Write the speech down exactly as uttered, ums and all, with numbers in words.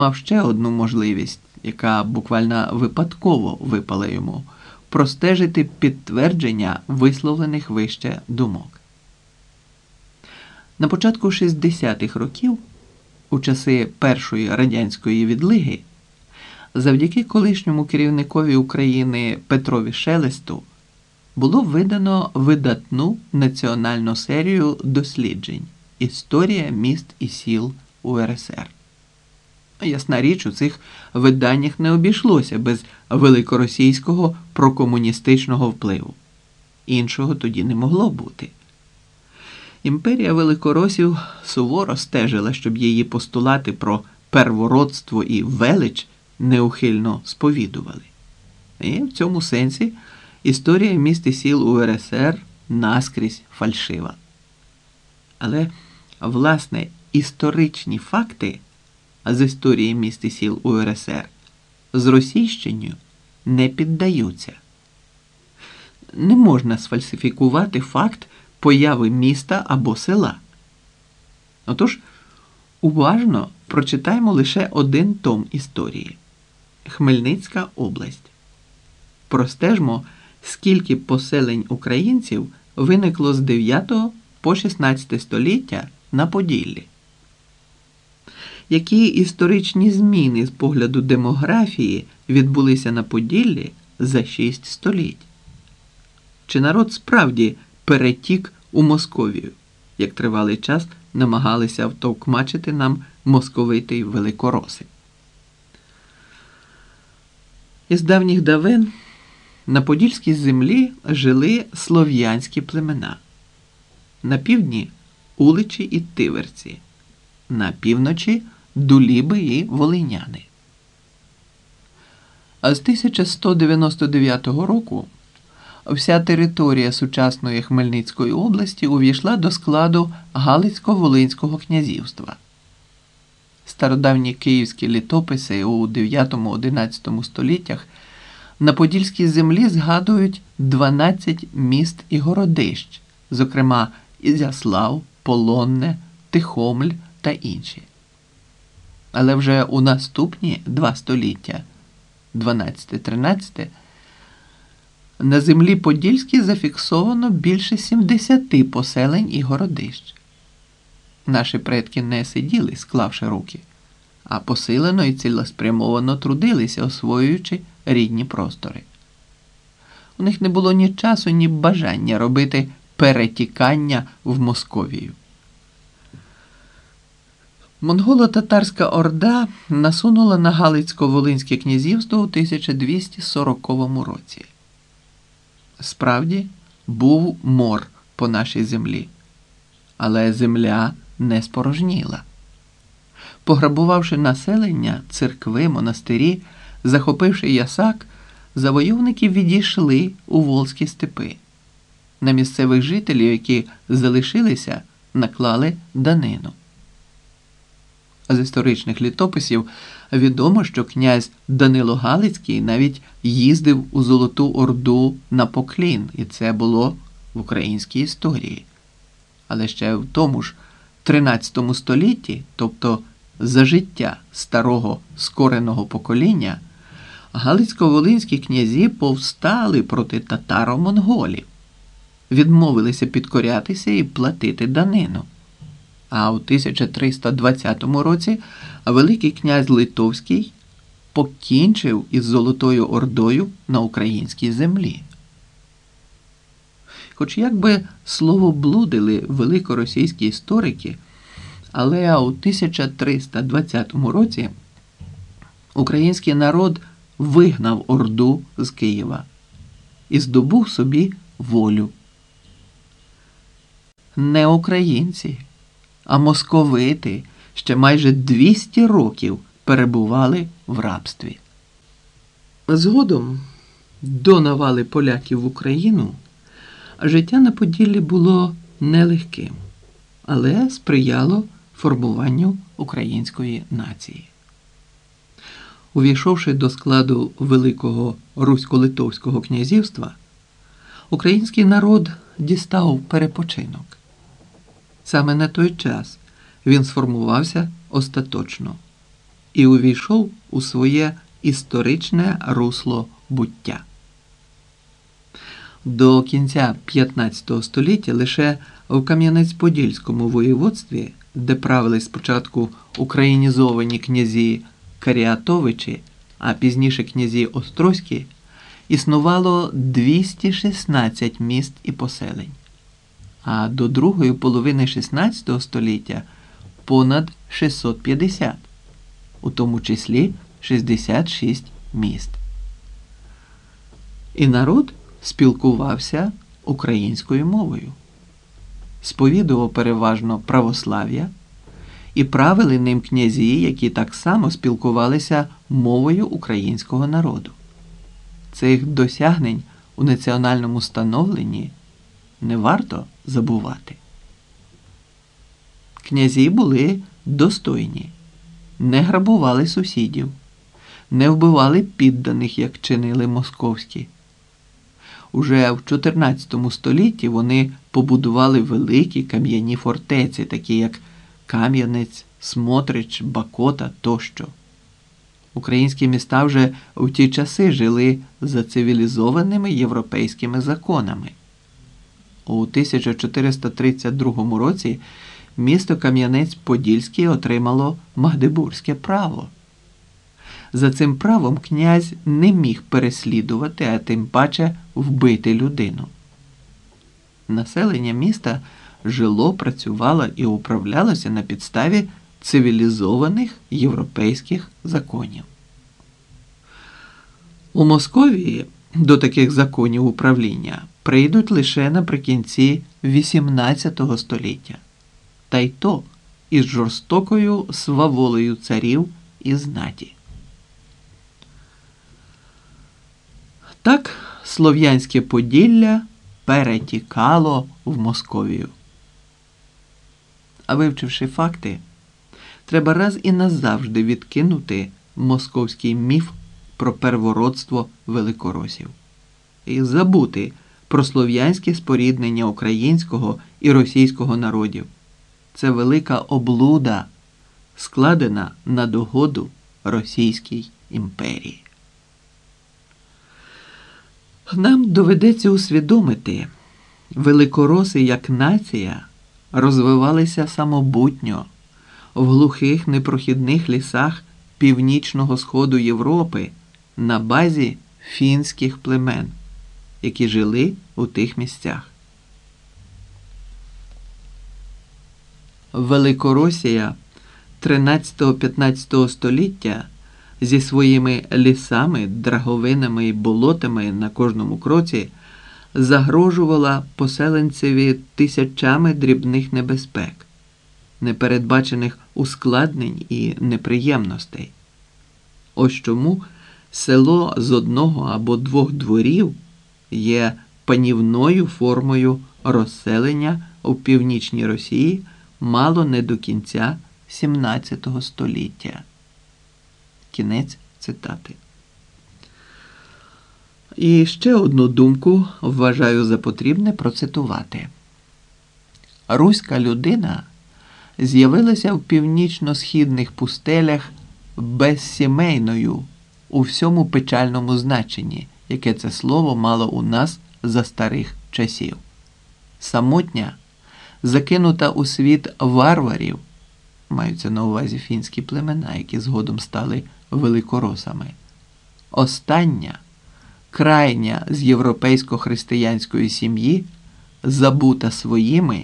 мав ще одну можливість, яка буквально випадково випала йому – простежити підтвердження висловлених вище думок. На початку шістдесятих років, у часи першої радянської відлиги, завдяки колишньому керівникові України Петрові Шелесту було видано видатну національну серію досліджень «Історія міст і сіл УРСР». Ясна річ, у цих виданнях не обійшлося без великоросійського прокомуністичного впливу. Іншого тоді не могло бути. Імперія великоросів суворо стежила, щоб її постулати про первородство і велич неухильно сповідували. І в цьому сенсі історія міст і сіл УРСР наскрізь фальшива. Але, власне, історичні факти з історії міст і сіл УРСР зросійщенню не піддаються. Не можна сфальсифікувати факт появи міста або села. Отож, уважно прочитаємо лише один том історії – Хмельницька область. Простежмо, скільки поселень українців виникло з дев'ятого по шістнадцяте століття на Поділлі. Які історичні зміни з погляду демографії відбулися на Поділлі за шість століть? Чи народ справді перетік у Московію, як тривалий час намагалися втовкмачити нам московити й великороси? Із давніх давен на Подільській землі жили слов'янські племена. На півдні – уличі і тиверці, на півночі – дуліби і волиняни. А з тисяча сто дев'яносто дев'ятого року вся територія сучасної Хмельницької області увійшла до складу Галицько-Волинського князівства. Стародавні київські літописи у дев'ятому-одинадцятому століттях на Подільській землі згадують дванадцять міст і городищ, зокрема Ізяслав, Полонне, Тихомль та інші. Але вже у наступні два століття, дванадцяте-тринадцяте, на землі Подільській зафіксовано більше сімдесяти поселень і городищ. Наші предки не сиділи, склавши руки, а посилено і цілеспрямовано трудилися, освоюючи рідні простори. У них не було ні часу, ні бажання робити перетікання в Московію. Монголо-татарська орда насунула на Галицько-Волинське князівство у тисяча двісті сороковому році. Справді, був мор по нашій землі, але земля не спорожніла. Пограбувавши населення, церкви, монастирі, захопивши Ясак, завойовники відійшли у Волзькі степи. На місцевих жителів, які залишилися, наклали данину. З історичних літописів відомо, що князь Данило Галицький навіть їздив у Золоту Орду на поклін, і це було в українській історії. Але ще в тому ж тринадцятому столітті, тобто за життя старого скореного покоління, Галицько-Волинські князі повстали проти татаро-монголів, відмовилися підкорятися і платити данину. А у тисяча триста двадцятому році Великий князь Литовський покінчив із Золотою Ордою на українській землі. Хоч як би словоблудили великоросійські історики, але у тисяча триста двадцятому році український народ вигнав Орду з Києва і здобув собі волю. Не українці, а московити ще майже двісті років перебували в рабстві. Згодом, до навали поляків в Україну, життя на Поділлі було нелегким, але сприяло формуванню української нації. Увійшовши до складу Великого Русько-Литовського князівства, український народ дістав перепочинок. Саме на той час він сформувався остаточно. і увійшов у своє історичне русло буття. До кінця п'ятнадцятого століття лише в Кам'янець-Подільському воєводстві, де правили спочатку українізовані князі Каріатовичі, а пізніше князі Острозькі, існувало двісті шістнадцять міст і поселень, а до другої половини шістнадцятого століття понад шістсот п'ятдесят, у тому числі шістдесят шість міст. І народ спілкувався українською мовою, сповідував переважно православ'я, і правили ним князі, які так само спілкувалися мовою українського народу. Цих досягнень у національному становленні не варто забувати. Князі були достойні, не грабували сусідів, не вбивали підданих, як чинили московські. Уже в чотирнадцятому столітті вони побудували великі кам'яні фортеці, такі як Кам'янець, Смотрич, Бакота тощо. Українські міста вже у ті часи жили за цивілізованими європейськими законами. У тисяча чотириста тридцять другому році місто Кам'янець-Подільський отримало магдебурзьке право. За цим правом князь не міг переслідувати, а тим паче вбити людину. Населення міста жило, працювало і управлялося на підставі цивілізованих європейських законів. У Московії до таких законів управління прийдуть лише наприкінці вісімнадцятого століття, та й то із жорстокою сваволею царів і знаті. Так Слов'янське Поділля перетікало в Московію. А вивчивши факти, треба раз і назавжди відкинути московський міф про первородство великоросів і забути про слов'янське споріднення українського і російського народів. Це велика облуда, складена на догоду Російській імперії. Нам доведеться усвідомити, великороси як нація розвивалися самобутньо в глухих непрохідних лісах північного сходу Європи на базі фінських племен, які жили у тих місцях. Великоросія тринадцятого-п'ятнадцятого століття зі своїми лісами, драговинами і болотами на кожному кроці загрожувала поселенцеві тисячами дрібних небезпек, непередбачених ускладнень і неприємностей. Ось чому село з одного або двох дворів є панівною формою розселення у північній Росії мало не до кінця сімнадцятого століття. Кінець цитати. І ще одну думку вважаю за потрібне процитувати. Руська людина з'явилася в північно-східних пустелях безсімейною у всьому печальному значенні, яке це слово мало у нас за старих часів. Самотня, закинута у світ варварів, маються на увазі фінські племена, які згодом стали великоросами. Остання, крайня з європейсько-християнської сім'ї, забута своїми